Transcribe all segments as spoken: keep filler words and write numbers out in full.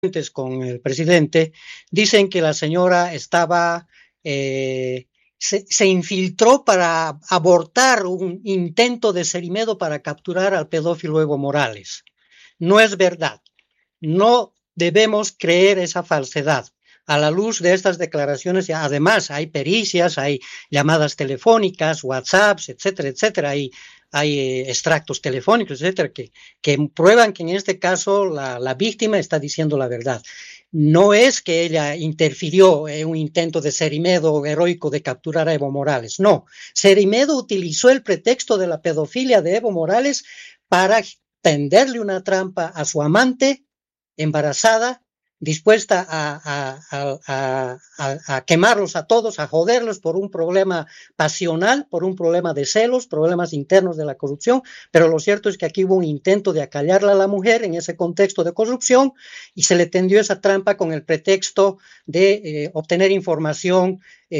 con el presidente, dicen que la señora estaba, eh, se, se infiltró para abortar un intento de Cerimedo para capturar al pedófilo Evo Morales. No es verdad. No debemos creer esa falsedad. A la luz de estas declaraciones, además hay pericias, hay llamadas telefónicas, WhatsApps, etcétera, etcétera, hay, hay eh, extractos telefónicos, etcétera, que, que prueban que en este caso la, la víctima está diciendo la verdad. No es que ella interfirió en un intento de Cerimedo heroico de capturar a Evo Morales, no. Cerimedo utilizó el pretexto de la pedofilia de Evo Morales para tenderle una trampa a su amante embarazada, dispuesta a, a, a, a, a quemarlos a todos, a joderlos por un problema pasional, por un problema de celos, problemas internos de la corrupción, pero lo cierto es que aquí hubo un intento de acallarla a la mujer en ese contexto de corrupción y se le tendió esa trampa con el pretexto de eh, obtener información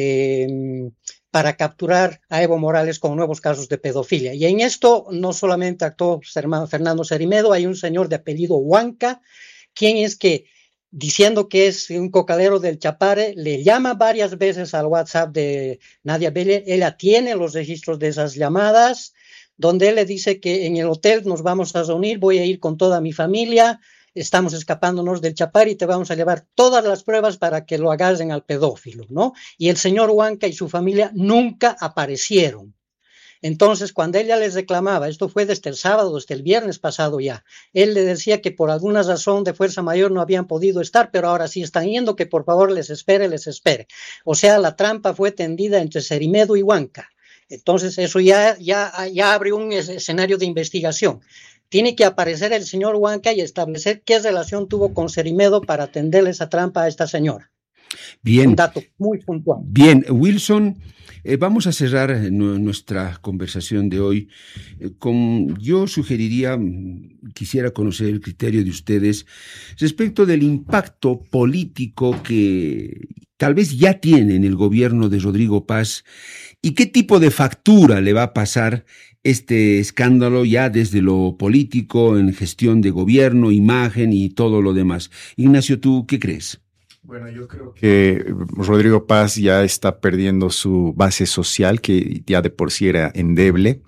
eh, para capturar a Evo Morales con nuevos casos de pedofilia. Y en esto no solamente actuó Fernando Cerimedo, hay un señor de apellido Huanca, quien es que, diciendo que es un cocalero del Chapare, le llama varias veces al WhatsApp de Nadia Beller. Ella tiene los registros de esas llamadas, donde él le dice que en el hotel nos vamos a reunir, voy a ir con toda mi familia, estamos escapándonos del Chapare y te vamos a llevar todas las pruebas para que lo agarren al pedófilo, ¿no? Y el señor Huanca y su familia nunca aparecieron. Entonces, cuando ella les reclamaba, esto fue desde el sábado, desde el viernes pasado ya, él le decía que por alguna razón de fuerza mayor no habían podido estar, pero ahora sí están yendo, que por favor les espere, les espere. O sea, la trampa fue tendida entre Cerimedo y Huanca. Entonces, eso ya, ya, ya abre un escenario de investigación. Tiene que aparecer el señor Huanca y establecer qué relación tuvo con Cerimedo para tenderle esa trampa a esta señora. Bien. Un dato muy puntual. Bien, Wilson, eh, vamos a cerrar nu- nuestra conversación de hoy. Eh, con, yo sugeriría, quisiera conocer el criterio de ustedes respecto del impacto político que tal vez ya tiene en el gobierno de Rodrigo Paz y qué tipo de factura le va a pasar este escándalo ya desde lo político, en gestión de gobierno, imagen y todo lo demás. Ignacio, ¿tú qué crees? Bueno, yo creo que Rodrigo Paz ya está perdiendo su base social, que ya de por sí era endeble.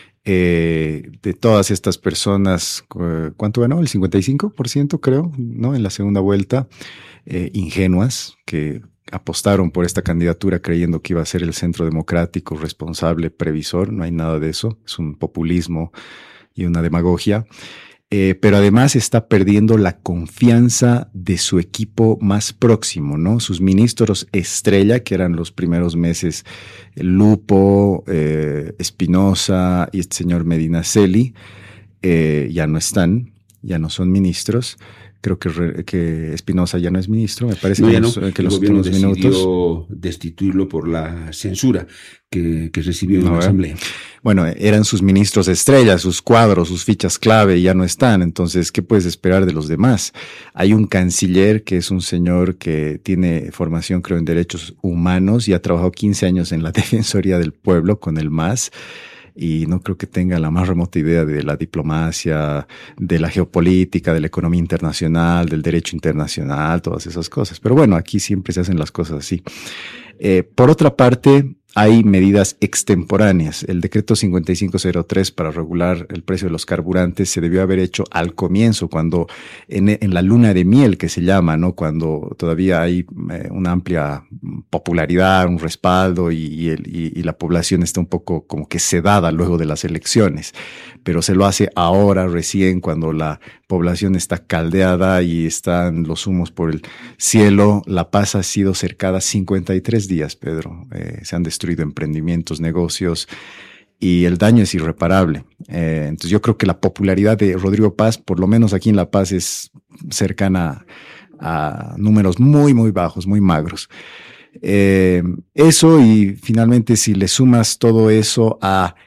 Eh, de todas estas personas, ¿cuánto ganó? El cincuenta y cinco por ciento creo, ¿no? En la segunda vuelta, eh, ingenuas, que apostaron por esta candidatura creyendo que iba a ser el centro democrático, responsable, previsor. No hay nada de eso, es un populismo y una demagogia. Eh, pero además está perdiendo la confianza de su equipo más próximo, ¿no? Sus ministros estrella, que eran los primeros meses, Lupo, eh, Espinosa y este señor Medinaceli, eh, ya no están, ya no son ministros. Creo que, que Espinosa ya no es ministro, me parece no, que, ya los, no. que El los gobierno últimos decidió minutos destituirlo por la censura que, que recibió en no, la eh. asamblea. Bueno, eran sus ministros estrellas, sus cuadros, sus fichas clave, y ya no están. Entonces, ¿qué puedes esperar de los demás? Hay un canciller que es un señor que tiene formación, creo, en derechos humanos y ha trabajado quince años en la Defensoría del Pueblo con el M A S. Y no creo que tenga la más remota idea de la diplomacia, de la geopolítica, de la economía internacional, del derecho internacional, todas esas cosas. Pero bueno, aquí siempre se hacen las cosas así. Eh, por otra parte, hay medidas extemporáneas. El decreto cincuenta y cinco cero tres para regular el precio de los carburantes se debió haber hecho al comienzo, cuando en, en la luna de miel que se llama, ¿no? Cuando todavía hay eh, una amplia popularidad, un respaldo y, y, el, y, y la población está un poco como que sedada luego de las elecciones. Pero se lo hace ahora, recién, cuando la población está caldeada y están los humos por el cielo. La Paz ha sido cercada cincuenta y tres días, Pedro. Eh, se han destruido emprendimientos, negocios, y el daño es irreparable. Eh, entonces yo creo que la popularidad de Rodrigo Paz, por lo menos aquí en La Paz, es cercana a, a números muy, muy bajos, muy magros. Eh, eso, y finalmente si le sumas todo eso a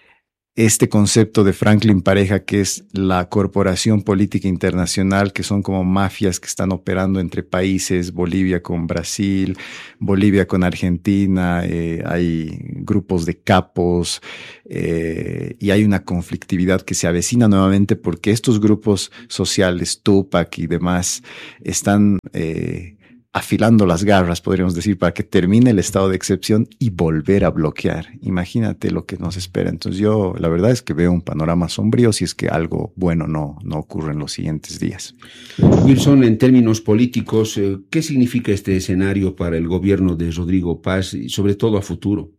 este concepto de Franklin Pareja, que es la corporación política internacional, que son como mafias que están operando entre países, Bolivia con Brasil, Bolivia con Argentina, eh, hay grupos de capos eh, y hay una conflictividad que se avecina nuevamente porque estos grupos sociales, Tupac y demás, están eh, afilando las garras, podríamos decir, para que termine el estado de excepción y volver a bloquear. Imagínate lo que nos espera. Entonces yo la verdad es que veo un panorama sombrío si es que algo bueno no, no ocurre en los siguientes días. Wilson, en términos políticos, ¿qué significa este escenario para el gobierno de Rodrigo Paz y sobre todo a futuro?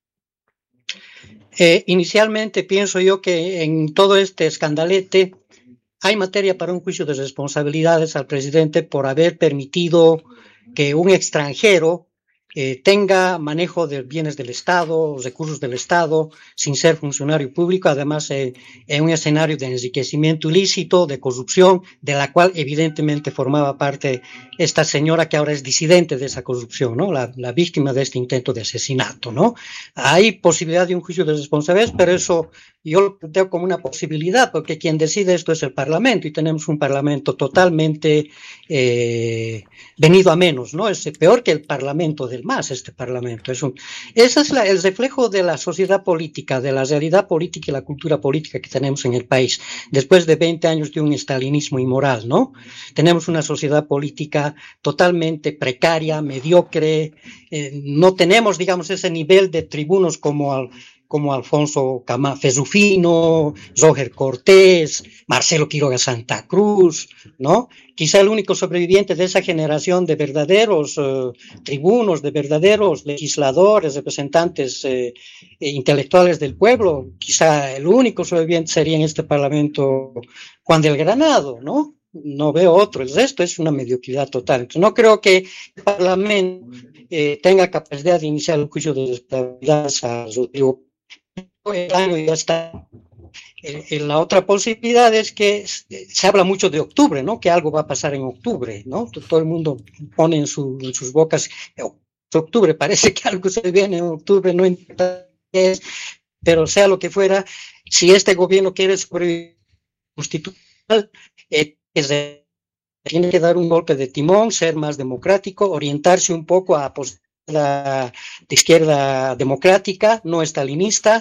Eh, inicialmente pienso yo que en todo este escandalete hay materia para un juicio de responsabilidades al presidente por haber permitido que un extranjero eh, tenga manejo de bienes del Estado, recursos del Estado, sin ser funcionario público, además eh, en un escenario de enriquecimiento ilícito, de corrupción, de la cual evidentemente formaba parte esta señora que ahora es disidente de esa corrupción, ¿no? La, la víctima de este intento de asesinato, ¿no? Hay posibilidad de un juicio de responsabilidades, pero eso yo lo planteo como una posibilidad, porque quien decide esto es el Parlamento, y tenemos un Parlamento totalmente eh, venido a menos, ¿no? Es peor que el Parlamento del MAS, este Parlamento. Es un, ese es la, el reflejo de la sociedad política, de la realidad política y la cultura política que tenemos en el país, después de veinte años de un estalinismo inmoral, ¿no? Tenemos una sociedad política totalmente precaria, mediocre, eh, no tenemos, digamos, ese nivel de tribunos como al como Alfonso Camafe Rufino, Roger Cortés, Marcelo Quiroga Santa Cruz, ¿no? Quizá el único sobreviviente de esa generación de verdaderos eh, tribunos, de verdaderos legisladores, representantes eh, eh, intelectuales del pueblo, quizá el único sobreviviente sería en este Parlamento Juan del Granado, ¿no? No veo otro, el resto es una mediocridad total. Entonces, no creo que el Parlamento eh, tenga capacidad de iniciar un juicio de responsabilidad a Rodrigo. El año ya está. Eh, la otra posibilidad es que se habla mucho de octubre, ¿no? Que algo va a pasar en octubre, ¿no? Todo el mundo pone en, su, en sus bocas octubre, parece que algo se viene en octubre, no importa qué es, pero sea lo que fuera, si este gobierno quiere sobrevivir constitucional, eh, es de, tiene que dar un golpe de timón, ser más democrático, orientarse un poco a la de izquierda democrática, no estalinista.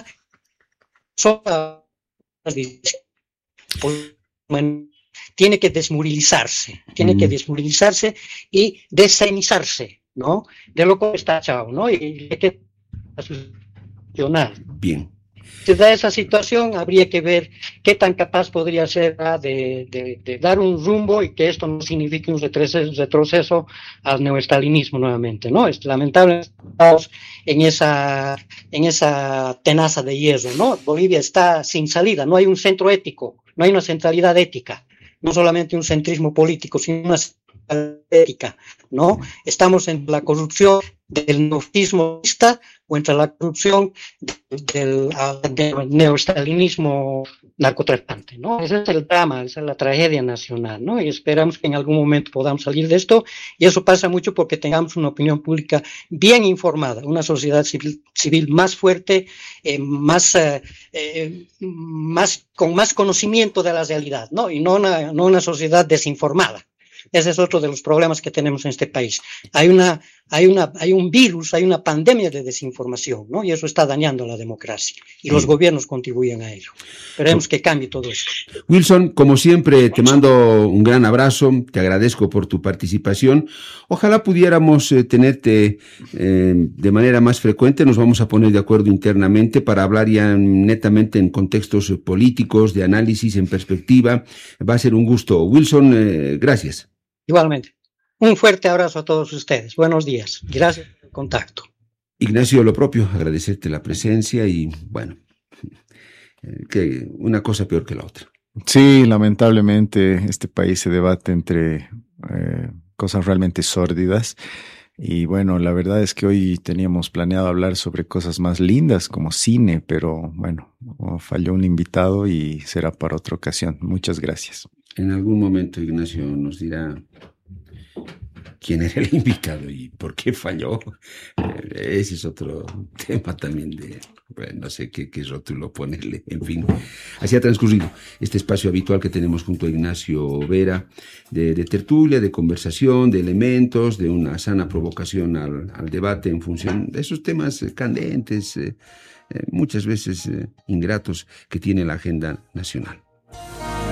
Tiene que desmovilizarse, tiene mm. que desmovilizarse y desainizarse, ¿no? De lo que está chao, ¿no? Y hay que funcionar. Bien. Si da esa situación, habría que ver qué tan capaz podría ser de, de, de dar un rumbo y que esto no signifique un retroceso, retroceso al neoestalinismo nuevamente, ¿no? Es lamentable estamos en esa, en esa tenaza de hierro, ¿no? Bolivia está sin salida, no hay un centro ético, no hay una centralidad ética, no solamente un centrismo político, sino una centralidad ética, ¿no? Estamos en la corrupción del neofascismo o entre la corrupción del, del neoestalinismo narcotraficante, ¿no? Ese es el drama, esa es la tragedia nacional, ¿no? Y esperamos que en algún momento podamos salir de esto, y eso pasa mucho porque tengamos una opinión pública bien informada, una sociedad civil, civil más fuerte, eh, más, eh, eh, más, con más conocimiento de la realidad, ¿no? Y no una, no una sociedad desinformada. Ese es otro de los problemas que tenemos en este país. Hay una, hay una, hay un virus, hay una pandemia de desinformación, ¿no? Y eso está dañando a la democracia. Y los gobiernos contribuyen a ello. Esperemos que cambie todo esto. Wilson, como siempre, te mando un gran abrazo. Te agradezco por tu participación. Ojalá pudiéramos eh, tenerte eh, de manera más frecuente. Nos vamos a poner de acuerdo internamente para hablar ya netamente en contextos políticos, de análisis, en perspectiva. Va a ser un gusto. Wilson, eh, gracias. Igualmente. Un fuerte abrazo a todos ustedes. Buenos días. Gracias por el contacto. Ignacio, lo propio, agradecerte la presencia y, bueno, que una cosa peor que la otra. Sí, lamentablemente este país se debate entre eh, cosas realmente sórdidas. Y bueno, la verdad es que hoy teníamos planeado hablar sobre cosas más lindas como cine, pero bueno, falló un invitado y será para otra ocasión. Muchas gracias. En algún momento Ignacio nos dirá quién era el invitado y por qué falló. Ese es otro tema también de, bueno, no sé qué, qué rótulo ponerle, en fin. Así ha transcurrido este espacio habitual que tenemos junto a Ignacio Vera, de, de tertulia, de conversación, de elementos, de una sana provocación al, al debate en función de esos temas candentes, eh, eh, muchas veces eh, ingratos que tiene la agenda nacional.